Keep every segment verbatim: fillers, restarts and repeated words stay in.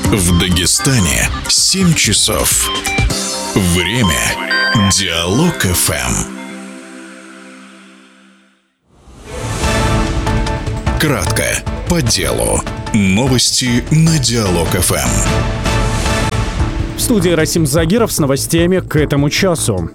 В Дагестане семь часов. Время Диалог эф эм. Кратко, по делу. Новости на Диалог эф эм. В студии Расим Загиров с новостями к этому часу.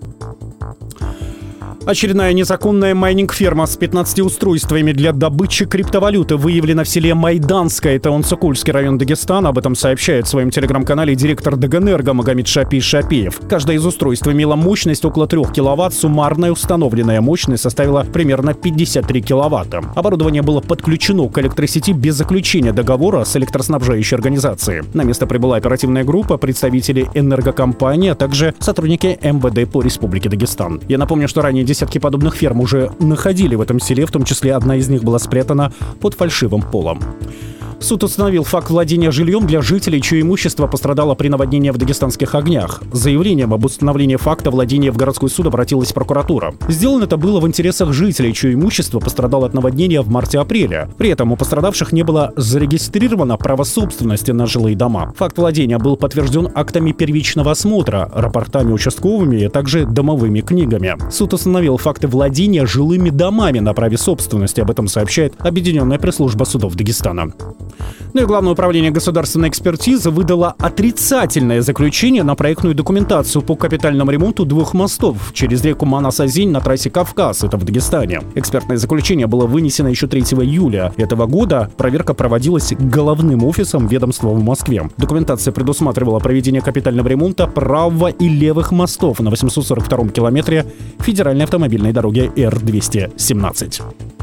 Очередная незаконная майнинг-ферма с пятнадцатью устройствами для добычи криптовалюты выявлена в селе Майданское, это Онсукульский район Дагестана. Об этом сообщает в своем телеграм-канале директор Дагэнерго Магомед Шапи Шапиев. Каждое из устройств имело мощность около трёх киловатт, суммарная установленная мощность составила примерно пятьдесят три киловатта. Оборудование было подключено к электросети без заключения договора с электроснабжающей организацией. На место прибыла оперативная группа, представители энергокомпании, а также сотрудники эм вэ дэ по Республике Дагестан. Я напомню, что ранее десятки подобных ферм уже находили в этом селе, в том числе одна из них была спрятана под фальшивым полом. Суд установил факт владения жильем для жителей, чье имущество пострадало при наводнении в Дагестанских Огнях. С заявлением об установлении факта владения в городской суд обратилась прокуратура. Сделано это было в интересах жителей, чье имущество пострадало от наводнения в марте-апреле. При этом у пострадавших не было зарегистрировано право собственности на жилые дома. Факт владения был подтвержден актами первичного осмотра, рапортами участковыми, а также домовыми книгами. Суд установил факты владения жилыми домами на праве собственности. Об этом сообщает Объединенная пресс-служба судов Дагестана. Ну и Главное управление государственной экспертизы выдало отрицательное заключение на проектную документацию по капитальному ремонту двух мостов через реку Манас-Азень на трассе Кавказ, это в Дагестане. Экспертное заключение было вынесено еще третьего июля этого года. Проверка проводилась головным офисом ведомства в Москве. Документация предусматривала проведение капитального ремонта правого и левых мостов на восемьсот сорок втором километре федеральной автомобильной дороги эр двести семнадцать.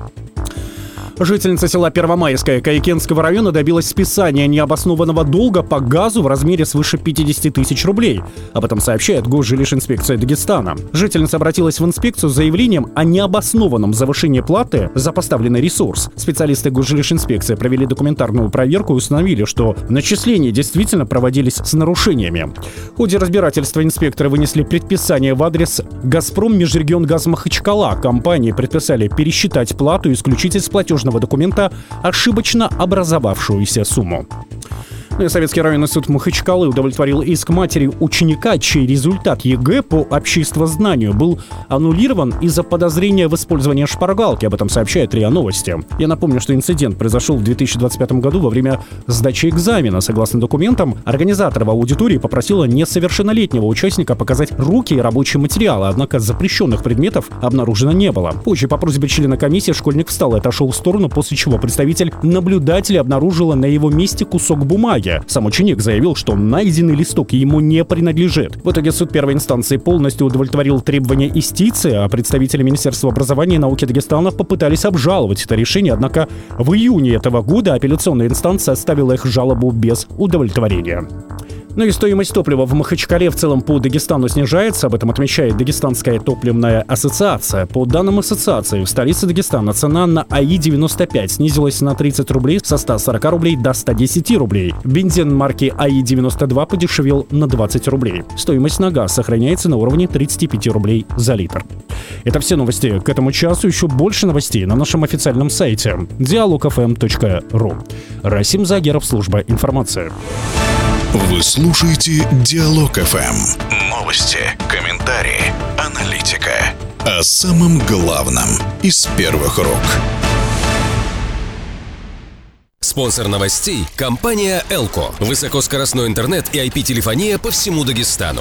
Жительница села Первомайское Каикенского района добилась списания необоснованного долга по газу в размере свыше пятьдесят тысяч рублей. Об этом сообщает Госжилищинспекция Дагестана. Жительница обратилась в инспекцию с заявлением о необоснованном завышении платы за поставленный ресурс. Специалисты Госжилищинспекции провели документарную проверку и установили, что начисления действительно проводились с нарушениями. В ходе разбирательства инспекторы вынесли предписание в адрес «Газпром Межрегионгаз Махачкала». Компании предписали пересчитать плату и исключить из платежного документа ошибочно образовавшуюся сумму. Ну и Советский районный суд Махачкалы удовлетворил иск матери ученика, чей результат ЕГЭ по обществознанию был аннулирован из-за подозрения в использовании шпаргалки. Об этом сообщает РИА Новости. Я напомню, что инцидент произошел в две тысячи двадцать пятом году во время сдачи экзамена. Согласно документам, организатор в аудитории попросила несовершеннолетнего участника показать руки и рабочие материалы, однако запрещенных предметов обнаружено не было. Позже по просьбе члена комиссии школьник встал и отошел в сторону, после чего представитель наблюдателя обнаружила на его месте кусок бумаги. Сам ученик заявил, что найденный листок ему не принадлежит. В итоге суд первой инстанции полностью удовлетворил требования истицы, а представители Министерства образования и науки Дагестана попытались обжаловать это решение, однако в июне этого года апелляционная инстанция оставила их жалобу без удовлетворения. Ну и стоимость топлива в Махачкале в целом по Дагестану снижается, об этом отмечает Дагестанская топливная ассоциация. По данным ассоциации, в столице Дагестана цена на а и девяносто пять снизилась на тридцать рублей со ста сорока рублей до ста десяти рублей. Бензин марки а и девяносто два подешевел на двадцать рублей. Стоимость на газ сохраняется на уровне тридцати пяти рублей за литр. Это все новости к этому часу. Еще больше новостей на нашем официальном сайте диалог эф эм точка ру. Расим Загиров, служба информации. Вы слушаете Диалог эф эм. Новости, комментарии, аналитика. О самом главном из первых рук. Спонсор новостей – компания «Элко». Высокоскоростной интернет и ай пи-телефония по всему Дагестану.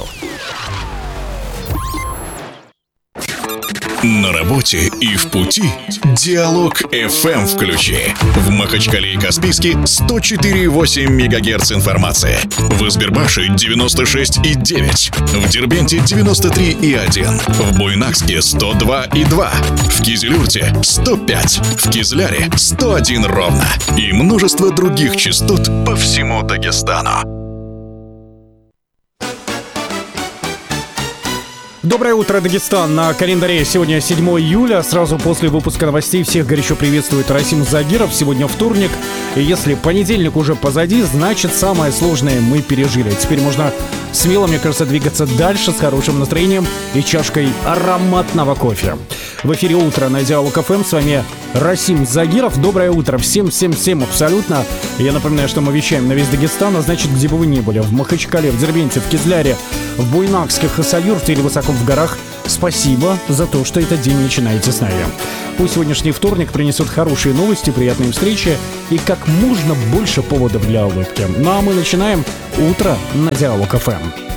На работе и в пути Диалог эф эм включи. В Махачкале и Каспийске сто четыре и восемь мегагерц информации. В Избербаше девяносто шесть и девять. В Дербенте девяносто три и один. В Буйнакске сто два и два. В Кизилюрте сто пять. В Кизляре сто один ровно. И множество других частот по всему Дагестану. Доброе утро, Дагестан. На календаре сегодня седьмого июля. Сразу после выпуска новостей всех горячо приветствует Расим Загиров. Сегодня вторник. И если понедельник уже позади, значит самое сложное мы пережили. Теперь можно смело, мне кажется, двигаться дальше с хорошим настроением и чашкой ароматного кофе. В эфире «Утро» на Диалог ФМ. С вами Расим Загиров. Доброе утро всем-всем-всем абсолютно. Я напоминаю, что мы вещаем на весь Дагестан, а значит, где бы вы ни были, в Махачкале, в Дербенте, в Кизляре, в Буйнакске, Хасавюрте или высоко в горах, спасибо за то, что этот день начинаете с нами. Пусть сегодняшний вторник принесет хорошие новости, приятные встречи и как можно больше поводов для улыбки. Ну а мы начинаем «Утро» на Диалог ФМ.